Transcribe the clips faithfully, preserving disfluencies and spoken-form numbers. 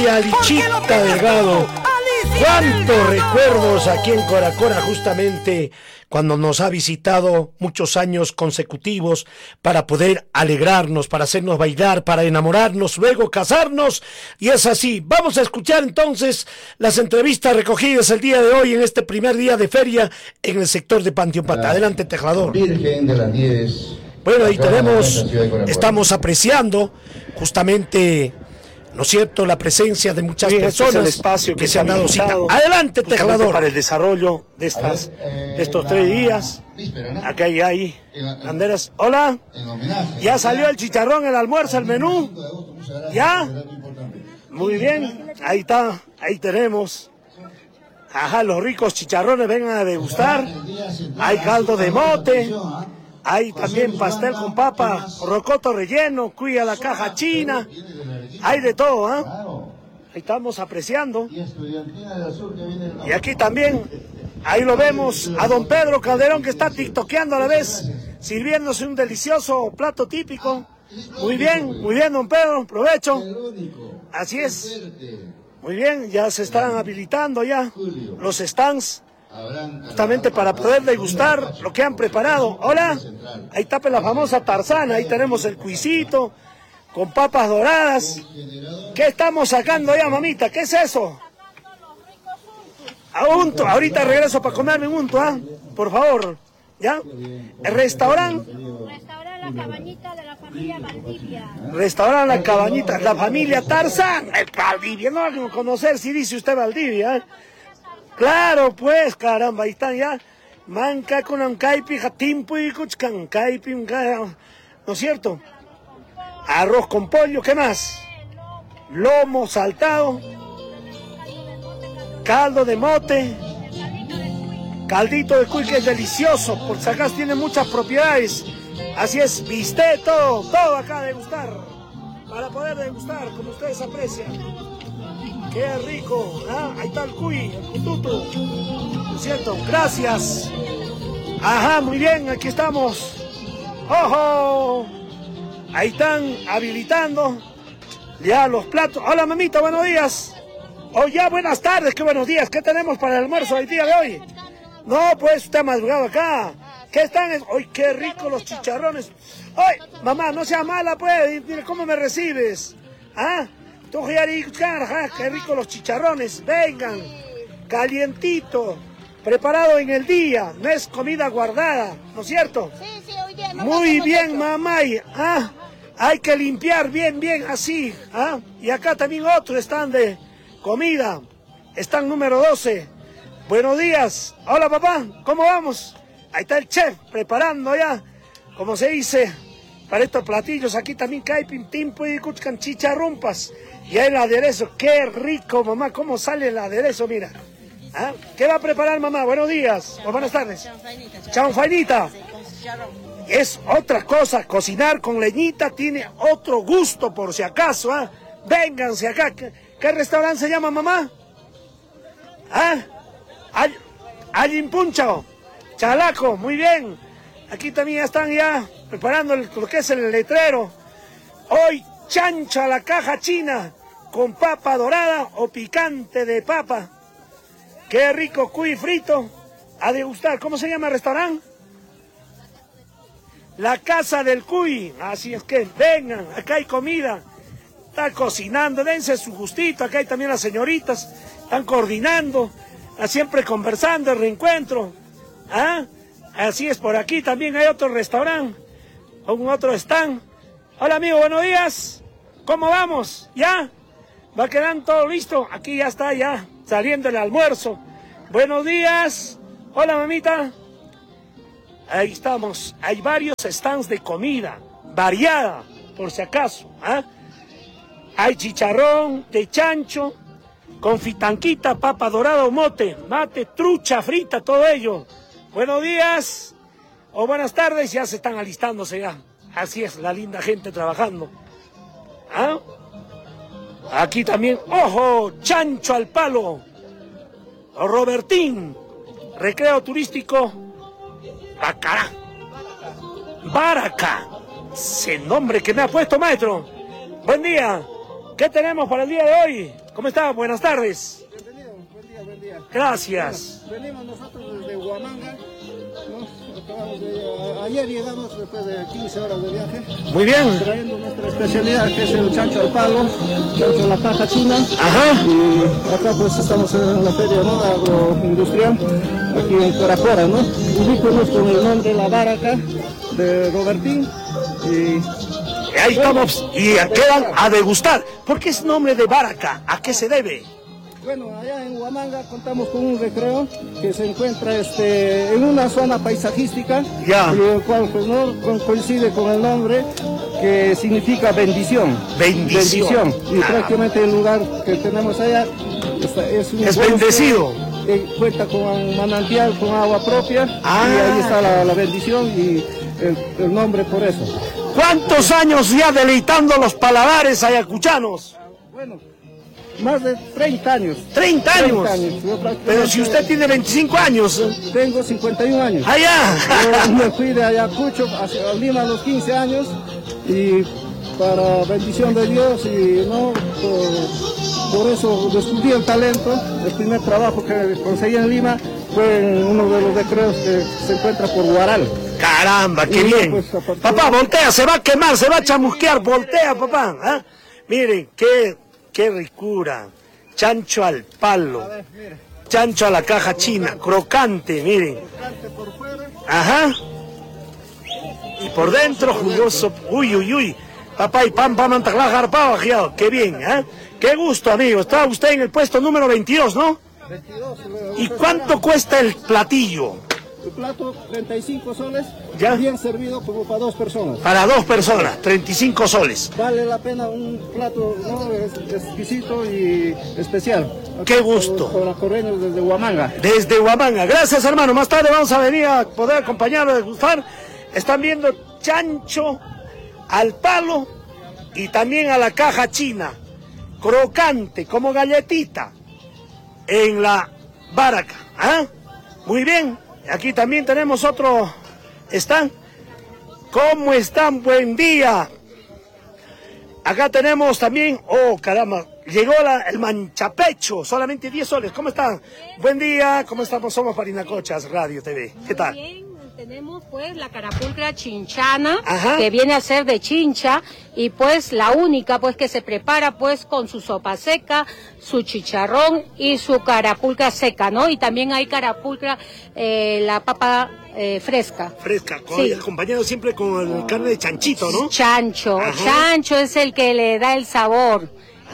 y Alichita Delgado. Cuántos recuerdos aquí en Coracora, justamente cuando nos ha visitado muchos años consecutivos para poder alegrarnos, para hacernos bailar, para enamorarnos, luego casarnos, y es así. Vamos a escuchar entonces las entrevistas recogidas el día de hoy en este primer día de feria en el sector de Panteón Pata. Adelante, Tejador. Virgen de las Nieves. Bueno, ahí tenemos, estamos apreciando justamente, ¿no es cierto?, la presencia de muchas Bien, personas este es el espacio que, que se han dado cita. habilitado Adelante, Tejador. para el desarrollo de estas, ver, eh, de estos la tres días. víspera, ¿no? Acá hay, hay En- en- banderas. Hola, En homenaje. ya salió el chicharrón, el almuerzo, el menú. cinco de agosto, muchas gracias, ¿Ya? es un dato importante. Muy bien, ahí está, ahí tenemos. Ajá, los ricos chicharrones, vengan a degustar. Hay caldo de mote. Hay también pastel con papa, rocoto relleno, cuy a la caja china. Hay de todo, ¿ah? Claro. Ahí estamos apreciando. Y Estudiantina del Sur que viene el- Y aquí también, ahí lo vemos a don Pedro Calderón, que está tiktokeando a la vez, sirviéndose un delicioso plato típico. Muy bien, muy bien, don Pedro, provecho. El único. Así es. Fuerte. Muy bien, ya se están habilitando ya los stands, Habrán- justamente para poder degustar lo que han preparado. Hola, ahí está la famosa tarzana, ahí tenemos el cuisito con papas doradas. ¿Qué estamos sacando ya, mamita? ¿Qué es eso? A unto, ahorita regreso para comerme un unto, ¿ah? Por favor, ¿ya? El restaurante, Restaurar la cabañita de la familia Valdivia. restaurante La Cabañita, la familia Tarzán. El Valdivia, no van a conocer si dice usted Valdivia, ¿eh? Claro, pues, caramba, ahí están ya. Manca con un caipi, jatimpo y cuchcan, caipi, un ca- ¿no es cierto? Arroz con pollo, ¿qué más? Lomo saltado, caldo de mote, caldito de cuy que es delicioso, por si acaso tiene muchas propiedades. Así es, viste todo, todo acá a degustar, para poder degustar, como ustedes aprecian. ¡Qué rico! ¿Ah? Ahí está el cuy, el cututo. ¿No es cierto? Gracias. Ajá, muy bien, aquí estamos. ¡Ojo! Ahí están habilitando ya los platos. Hola, mamita, buenos días. Oh, ya, buenas tardes, qué buenos días. ¿Qué tenemos para el almuerzo el día de hoy? No, pues usted ha madrugado acá. ¿Qué están? ¡Ay, qué rico los chicharrones! ¡Ay, mamá, no sea mala, pues! Dile, ¿cómo me recibes? ¿Ah? Qué rico los chicharrones, vengan, calientito, preparado en el día, no es comida guardada, ¿no es cierto? Sí, sí, hoy día no Muy lo bien, hecho. mamá, y, ah, hay que limpiar bien, bien, así, ¿ah? Y acá también otro stand de comida, stand número doce, buenos días, hola papá, ¿cómo vamos? Ahí está el chef preparando ya, como se dice, para estos platillos. Aquí también cae timpo y cuchcan chicharrumpas. Y hay el aderezo. ¡Qué rico, mamá! ¿Cómo sale el aderezo? Mira. ¿Ah? ¿Qué va a preparar, mamá? Buenos días o buenas tardes. Chanfainita. Chanfainita. Sí, con chicharrón. Es otra cosa. Cocinar con leñita tiene otro gusto, por si acaso. ¿Ah? Vénganse acá. ¿Qué, qué restaurante se llama, mamá? ¿Ah? All- Allin Punchao. Chalaco. Muy bien. Aquí también están ya preparando el- lo que es el letrero. Hoy chancha a la caja china con papa dorada o picante de papa. Qué rico cuy frito. A degustar. ¿Cómo se llama el restaurante? La Casa del Cuy. Así es que vengan, acá hay comida. Está cocinando, dense su gustito. Acá hay también las señoritas. Están coordinando, ah, siempre conversando, el reencuentro. ¿Ah? Así es, por aquí también hay otro restaurante, un otro stand. Hola amigo, buenos días. ¿Cómo vamos? ¿Ya? ¿Va quedando todo listo? Aquí ya está, ya saliendo el almuerzo. Buenos días. Hola mamita. Ahí estamos. Hay varios stands de comida, variada, por si acaso. ¿Ah? Hay chicharrón de chancho, con fitanquita, papa dorada o mote, mate, trucha frita, todo ello. Buenos días o buenas tardes, ya se están alistándose ya. Así es, la linda gente trabajando. ¿Ah? Aquí también, ojo, chancho al palo. Robertín, recreo turístico, Bacará. Baraca, ese nombre que me ha puesto, maestro. Buen día, ¿qué tenemos para el día de hoy? ¿Cómo está? Buenas tardes. Bienvenido, buen día, buen día. Gracias. Bueno, venimos nosotros desde Huamanga, ¿no? Acabamos de, ayer llegamos después de quince horas de viaje, Muy bien. trayendo nuestra especialidad que es el chancho al palo, chancho a la caja china. Ajá. Y acá pues estamos en la feria, ¿no?, agroindustrial, aquí en Coracora, ¿no? Ubíquenos con el nombre La Baraca de Robertín y... Ahí estamos y quedan a degustar. ¿Por qué es nombre de Baraca? ¿A qué se debe? Bueno, allá en Huamanga contamos con un recreo que se encuentra este, en una zona paisajística, Ya. y el cual pues, ¿no?, co- coincide con el nombre que significa bendición. Bendición. Y Ah. prácticamente el lugar que tenemos allá está- es un Es bosque bendecido. que cuenta con un manantial con agua propia, Ah. y ahí está la, la bendición y el, el nombre por eso. ¿Cuántos años ya deleitando los paladares ayacuchanos? Bueno, más de treinta años. treinta años. Yo prácticamente Pero si usted tiene veinticinco años. Tengo cincuenta y un años. Allá. Yo me fui de Ayacucho hacia Lima a los quince años y para bendición de Dios y no por, por eso descubrí el talento. El primer trabajo que conseguí en Lima fue en uno de los recreos que se encuentra por Guaral. Caramba, qué Y bien. pues, a partir- Papá, voltea, se va a quemar, se va a chamusquear, voltea, papá. ¿Ah? Miren, qué, qué ricura. Chancho al palo. A ver, mire, Chancho a la caja china, crocante, miren. crocante por fuera. Ajá. Y por dentro jugoso. Uy, uy, uy. Papá y pan, pan, mantaglajar, pavajeado. Qué bien, ¿eh? Qué gusto, amigo. Está usted en el puesto número veintidós, ¿no? veintidós, luego, ¿Y cuánto cuesta el platillo? El plato, treinta y cinco soles, ¿Ya? bien servido como para dos personas. Para dos personas, treinta y cinco soles. Vale la pena un plato, ¿no?, es- exquisito y especial. Qué gusto. Para los correños desde Huamanga. Desde Huamanga. Gracias, hermano. Más tarde vamos a venir a poder acompañarlo a degustar. Están viendo chancho al palo y también a la caja china. Crocante, como galletita. En la Baraca. ¿Ah? Muy bien. Aquí también tenemos otro stand. ¿Cómo están? Buen día. Acá tenemos también, oh caramba, llegó la- el manchapecho, solamente diez soles. ¿Cómo están? Buen día, ¿cómo estamos? Somos Parinacochas Radio T V. ¿Qué tal? Bien, tenemos pues la carapulcra chinchana, Ajá. que viene a ser de chincha, y pues la única pues que se prepara pues con su sopa seca, su chicharrón y su carapulcra seca, ¿no? Y también hay carapulcra, eh, la papa eh, fresca. Fresca, con- Sí. acompañado siempre con el carne de chanchito, ¿no? Chancho, Ajá. chancho es el que le da el sabor.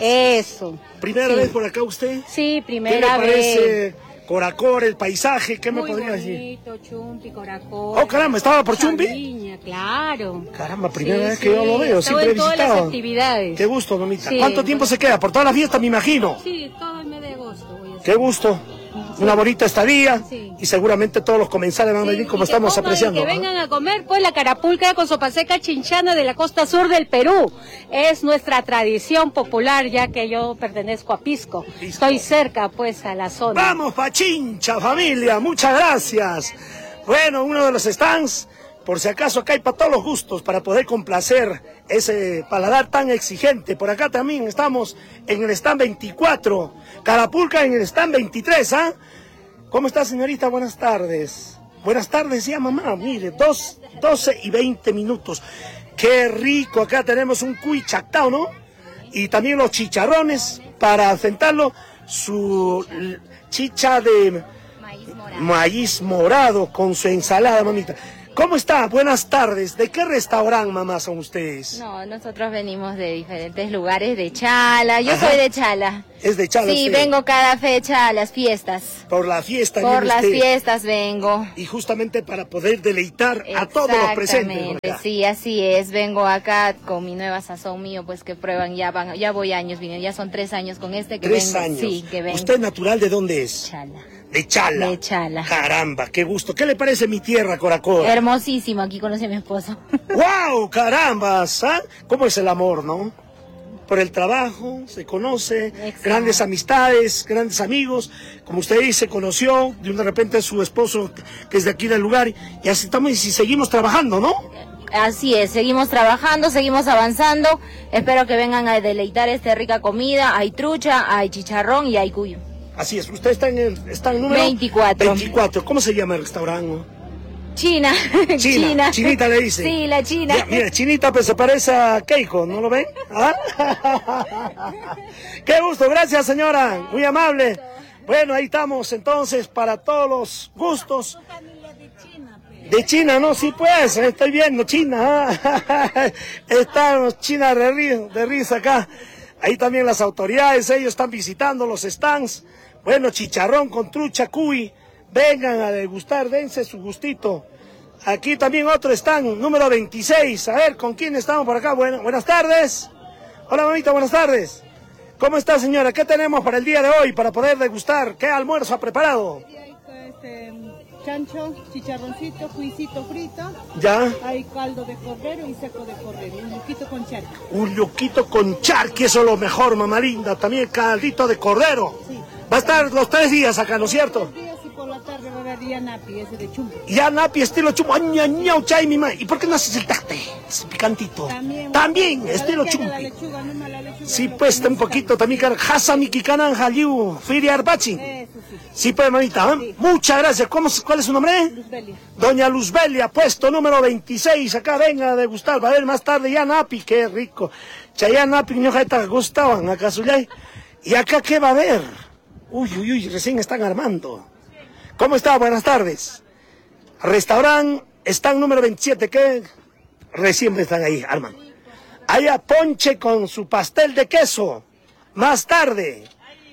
Eso. ¿Primera Sí. vez por acá usted? Sí, ¿Qué le primera vez. parece Coracor, el paisaje? ¿Qué me Muy podría decir? bonito, Chumpi, Coracor. Oh, caramba, ¿estaba por Chumpi? Chaviña, claro. Caramba, primera Sí, vez que yo lo sí, veo, estaba siempre he en todas las visitado. actividades. Qué gusto, mamita. Sí, ¿Cuánto tiempo bueno. se queda? Por toda la fiesta, me imagino. Sí, todo el mes de agosto voy a hacer. Qué gusto. Una bonita estadía. Sí. Y seguramente todos los comensales van a Sí, venir como y que estamos coman, apreciando. Que ¿no? vengan a comer pues la carapulca con sopa seca chinchana de la costa sur del Perú. Es nuestra tradición popular, ya que yo pertenezco a Pisco. Pisco. Estoy cerca pues a la zona. Vamos, Pachincha, familia, muchas gracias. Bueno, uno de los stands, por si acaso acá hay para todos los gustos, para poder complacer ese paladar tan exigente. Por acá también estamos en el stand veinticuatro, Carapulca en el stand veintitrés, ¿ah? ¿Cómo está, señorita? Buenas tardes. Buenas tardes, ya mamá, mire, dos, doce y veinte minutos. Qué rico, acá tenemos un cuy chactao, ¿no? Y también los chicharrones, para sentarlo, su l- chicha de Maíz morado. maíz morado con su ensalada, mamita. ¿Cómo está? Buenas tardes. ¿De qué restaurante, mamá, son ustedes? No, nosotros venimos de diferentes lugares, de Chala. Yo Ajá. soy de Chala. Es de Chala Sí, usted. vengo cada fecha a las fiestas. Por la fiesta. Por viene las usted. fiestas vengo. Y justamente para poder deleitar a todos los presentes. por Exactamente, acá. sí, así es. Vengo acá con mi nueva sazón mío, pues que prueban, ya van, ya voy años viniendo, ya son tres años con este que Tres vengo. años. Sí, que vengo. ¿Usted natural de dónde es? Chala. De Chala. De Chala. Caramba, qué gusto. ¿Qué le parece mi tierra, Coracor? Hermosísimo, aquí conocí a mi esposo. ¡Wow! ¡Carambas! ¿Ah? ¿Cómo es el amor, no? Por el trabajo, se conoce, Exacto. grandes amistades, grandes amigos. Como usted dice, conoció de de repente a su esposo, que es de aquí del lugar, y así estamos y seguimos trabajando, ¿no? Así es, seguimos trabajando, seguimos avanzando. Espero que vengan a deleitar esta rica comida. Hay trucha, hay chicharrón y hay cuyo. Así es, usted está en el está en número veinticuatro. veinticuatro. ¿Cómo se llama el restaurante? China. China. China. Chinita le dice. Sí, la China. Ya, mira, Chinita pues se parece a Keiko, ¿no lo ven? ¿Ah? Qué gusto, gracias señora, muy amable. Bueno, ahí estamos entonces para todos los gustos. De China, ¿no? Sí, pues, estoy viendo China. ¿eh? Estamos China de, ri de risa acá. Ahí también las autoridades, ellos están visitando los stands. Bueno, chicharrón con trucha, cuy. Vengan a degustar, dense su gustito. Aquí también otro stand, número veintiséis. A ver, ¿con quién estamos por acá? Bueno, buenas tardes. Hola, mamita, buenas tardes. ¿Cómo está, señora? ¿Qué tenemos para el día de hoy para poder degustar? ¿Qué almuerzo ha preparado? Este, chancho, chicharroncito, cuisito frito. Ya. Hay caldo de cordero y seco de cordero. Un loquito con charqui. Un loquito con charqui, eso es lo mejor, mamá linda. También caldito de cordero. Sí. Va a estar los tres días acá, ¿no es cierto? Tres días y por la tarde va a haber ya napi, ese de chumbo. Ya napi, estilo chumbo. Añañao, chay, mi ma. ¿Y por qué no haces el tate? Es picantito. También. También, estilo chumbo. La chumbi. lechuga, no la lechuga. Sí, pues, está un poquito también. Hasami Kikanan Haliu, Firi Arbachi. Eso sí. Sí, pues, mamita. ¿eh? Sí. Muchas gracias. ¿Cómo, ¿Cuál es su nombre? Luzbelia. Doña Luzbelia, puesto número veintiséis. Acá venga a degustar. Va a ver más tarde ya napi. Qué rico. Chaya napi, no te gustaban acá, Suyay. ¿Y acá qué va a haber? Uy, uy, uy, recién están armando. ¿Cómo está? Buenas tardes. Restaurante, stand número veintisiete, ¿qué? Recién están ahí, armando. Allá ponche con su pastel de queso. Más tarde.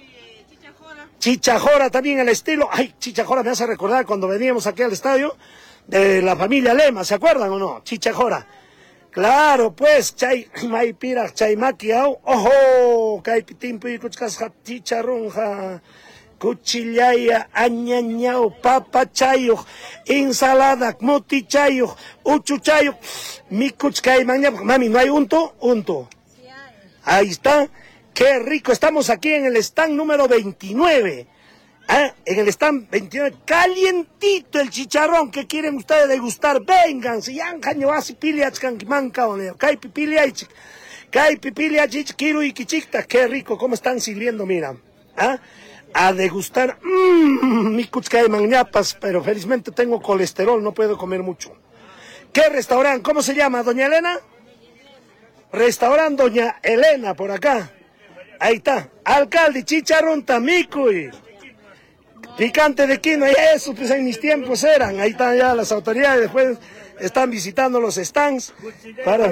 Chichajora también el estilo. Ay, chichajora me hace recordar cuando veníamos aquí al estadio de la familia Lema, ¿se acuerdan o no? Chichajora. Claro, pues, chay, may pira, chay maquiao, ojo, kay pitimpo y kuchkas chicharronja, cuchillaya, añañao, papa chayo, ensalada, moti chayo, uchu chayo, mi kuchkay maña, mami, ¿no hay unto? Unto. Ahí está, qué rico, estamos aquí en el stand número veintinueve. ¿Ah? En el stand veintinueve, calientito el chicharrón que quieren ustedes degustar. Vengan, si ya caño así piliach canquimanca o leo. Kai pipiliach, kai pipiliach, kiru y kichicta. Qué rico, cómo están sirviendo, mira. ¿Ah? A degustar, mmm, mi cuchcay mañapas, pero felizmente tengo colesterol, no puedo comer mucho. ¿Qué restaurante? ¿Cómo se llama, doña Elena? Restaurante Doña Elena, por acá. Ahí está. Alcalde, chicharrón tamicuy. Picante de quino, y eso pues en mis tiempos eran, ahí están ya las autoridades, después están visitando los stands para...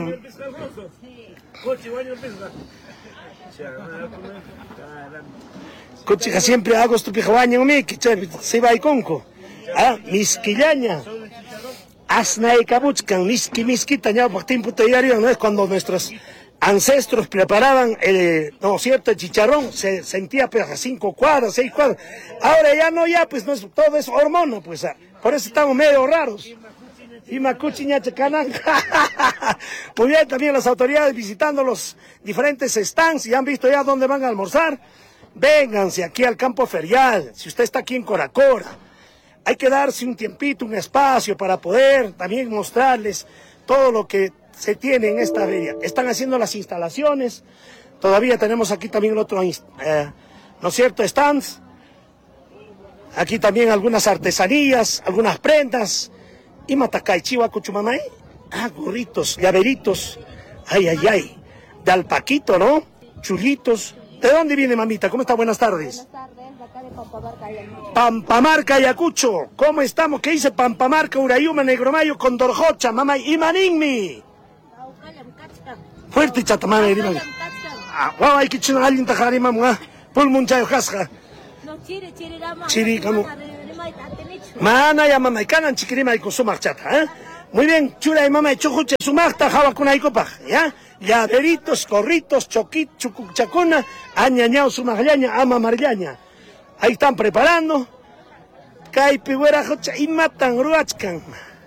Cuchica siempre hago esto pijabaño miki, se va y conco. Ah, misquillaña. Asna y cabuchcan, miski miskita, ya por tiempo diario, no es cuando nuestros ancestros preparaban el, no cierto, el chicharrón, se sentía pues a cinco cuadras, seis cuadras. Ahora ya no, ya pues no es, todo es hormona, pues por eso estamos medio raros. Y macuchiña chacanán. Muy bien, también las autoridades visitando los diferentes stands y han visto ya dónde van a almorzar. Vénganse aquí al campo ferial, si usted está aquí en Coracora. Hay que darse un tiempito, un espacio para poder también mostrarles todo lo que se tiene en esta feria. Están haciendo las instalaciones. Todavía tenemos aquí también el otro, eh, ¿no es cierto?, stands. Aquí también algunas artesanías, algunas prendas. Y matacay, chihuahua, cuchumamay. Ah, gorritos, llaveritos. Ay, ay, ay. De alpaquito, ¿no? Chulitos. ¿De dónde viene, mamita? ¿Cómo está? Buenas tardes. Buenas tardes, de acá de Pampamarca, Ayacucho. Pampamarca, Ayacucho. ¿Cómo estamos? ¿Qué dice Pampamarca, Urayuma, Negromayo, Condorjocha, mamá? ¡Imaninmi! Fuerte chata, mamá. Ah, wow, hay que echar a alguien tajari, mamá. Pulmón chayo jasja. No, chiri, chiri, rama. Chiri, ¿cómo? Mana ya mamá, y canan chiquirima y con su marchata, ¿eh? Muy bien, chula y mamá, y chujuche, su marta, java con ahí copa, ¿ya? Llaveritos, corritos, choquit, chucuchacona, añañao, su magallaña, ama marillaña. Ahí están preparando. Caipiguera, jocha, y matan, ruachcan.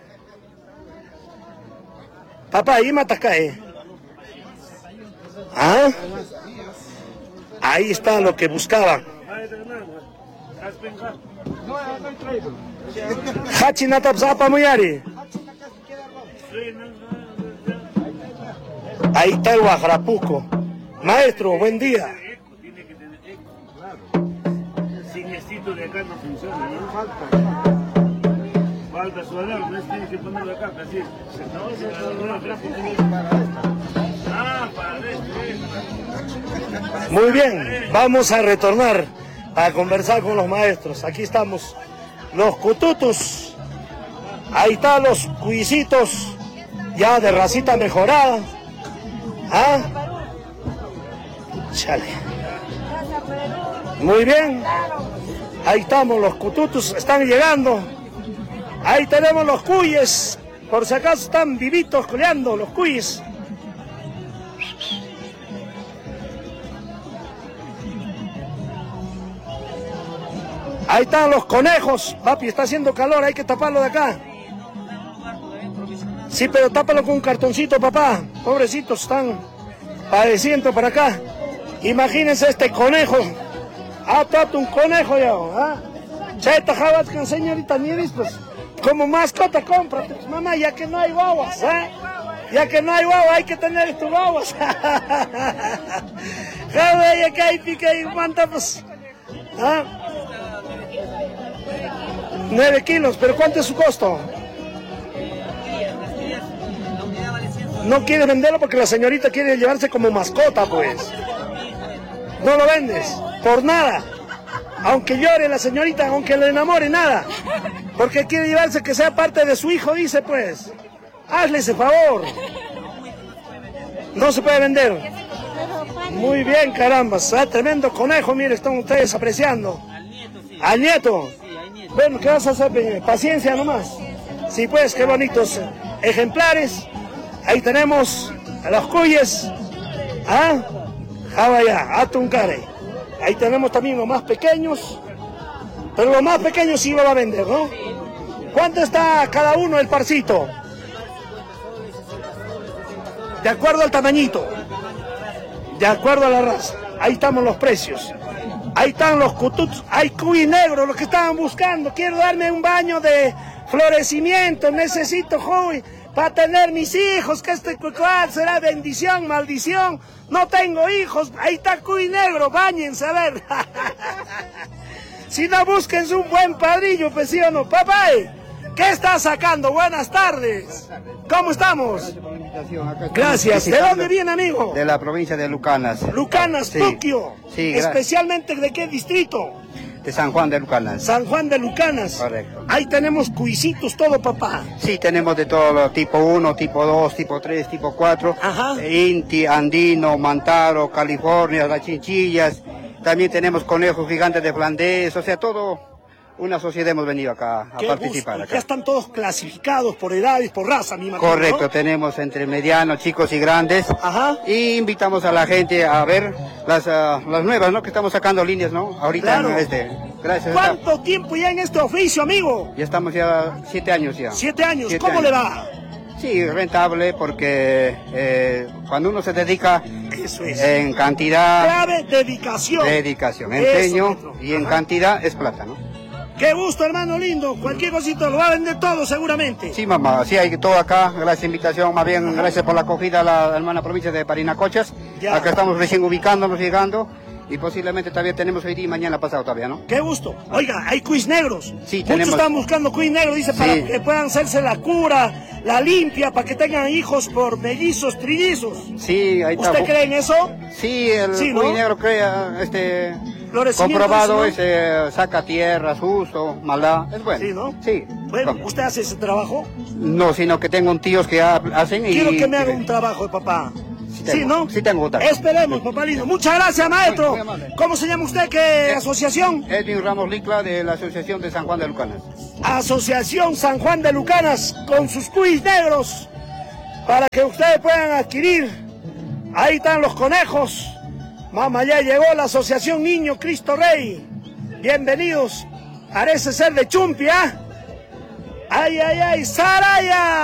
Papá, y mata cae. ¿Ah? Ahí está lo que buscaba. Hachinata Zapa Muyari. Ahí está el guajarapuco. Maestro, buen día. Sin estito de acá no funciona, no falta. Falta su alarma, tiene que ponerlo acá, así. Ah, para esto. Muy bien, vamos a retornar a conversar con los maestros. Aquí estamos, los cututus. Ahí están los cuisitos, ya de racita mejorada. ¿Ah? Chale. Muy bien. Ahí estamos, los cututus están llegando. Ahí tenemos los cuyes. Por si acaso están vivitos coleando los cuyes. Ahí están los conejos. Papi, está haciendo calor, hay que taparlo de acá. Sí, pero tápalo con un cartoncito, papá. Pobrecitos, están padeciendo para acá. Imagínense este conejo. Ah, tato un conejo ya. ¿Ah? Cheta, jabas con señorita Nieves, pues. Como mascota, cómprate, pues, mamá, ya que no hay guaguas. ¿Ah? Ya que no hay guagua, hay que tener tus guaguas. Joder, ya que hay pica y manta, pues. ¿Ah? Nueve kilos, pero ¿cuánto es su costo? No quiere venderlo porque la señorita quiere llevarse como mascota, pues. No lo vendes, por nada. Aunque llore la señorita, aunque le enamore, nada. Porque quiere llevarse que sea parte de su hijo, dice, pues. Hazle ese favor. No se puede vender. Muy bien, caramba. Ah, tremendo conejo, mire, están ustedes apreciando. Al nieto. Bueno, ¿qué vas a hacer? Paciencia nomás. Sí, pues, qué bonitos ejemplares. Ahí tenemos a los cuyes. ¿Ah? Jabaya, Atuncare. Ahí tenemos también los más pequeños. Pero los más pequeños sí lo va a vender, ¿no? ¿Cuánto está cada uno el parcito? De acuerdo al tamañito. De acuerdo a la raza. Ahí estamos los precios. Ahí están los cututs. Hay cuy negro, los que estaban buscando. Quiero darme un baño de florecimiento. Necesito cuy para tener mis hijos. Que este cual será bendición, maldición. No tengo hijos. Ahí está cuy negro. Báñense a ver. Si no, búsquense un buen padrillo, pues sí o no. Papá, ¿qué estás sacando? Buenas tardes. ¿Cómo estamos? Gracias. ¿De dónde viene, amigo? De la provincia de Lucanas. Lucanas, Sí. Tokio. Sí, ¿Especialmente de qué distrito? De San Juan de Lucanas. San Juan de Lucanas. Correcto. Ahí tenemos cuisitos, todo, papá. Sí, tenemos de todo, tipo uno, tipo dos, tipo tres, tipo cuatro. Ajá. Inti, andino, mantaro, California, las chinchillas. También tenemos conejos gigantes de Flandes, o sea, todo una sociedad hemos venido acá a Qué participar. gusto. Acá. Ya están todos clasificados por edades, por raza, mi imagino, Correcto, ¿no? tenemos entre medianos, chicos y grandes. Ajá. Y invitamos a la gente a ver las, uh, las nuevas, ¿no? Que estamos sacando líneas, ¿no? Ahorita Claro. en este. Gracias. ¿Cuánto tiempo ya en este oficio, amigo? Ya estamos ya siete años ya. Siete años. Siete ¿Cómo años. le va? Sí, rentable porque eh, cuando uno se dedica Eso es. en cantidad, Clave, dedicación. dedicación, Eso, empeño maestro. y en Ajá. cantidad es plata, ¿no? Qué gusto, hermano lindo. Cualquier cosito lo va a vender todo, seguramente. Sí, mamá, sí hay todo acá. Gracias por la invitación, más bien gracias por la acogida a la hermana provincia de Parinacochas. Ya. Acá estamos recién ubicándonos, llegando. Y posiblemente todavía tenemos hoy día y mañana pasado todavía, ¿no? Qué gusto. Oiga, hay quiz negros. Sí, Muchos tenemos. están buscando quiz negros, dice, para Sí. que puedan hacerse la cura, la limpia, para que tengan hijos por mellizos, trillizos. Sí, ahí está. ¿Usted cree en eso? Sí, el Sí, ¿no? cuy negro crea, este, Florecimiento, comprobado, dice, ese, saca tierra, susto, maldad, es bueno. Sí, ¿no? Sí. Bueno, ¿Cómo? ¿usted hace ese trabajo? No, sino que tengo un tíos que ha- hacen y... Quiero que me haga un trabajo de papá. Sí, Sí, tengo, ¿no? sí tengo otra. Esperemos, papá lindo. Muchas gracias, maestro. Muy amable. ¿Cómo se llama usted? ¿Qué asociación? Edwin Ramos Licla de la Asociación de San Juan de Lucanas. Asociación San Juan de Lucanas, con sus cuis negros, para que ustedes puedan adquirir. Ahí están los conejos. Mamá, ya llegó la Asociación Niño Cristo Rey. Bienvenidos. Parece ser de Chumpi, ¿ah? ¡Ay, ay, ay! ¡Saraya!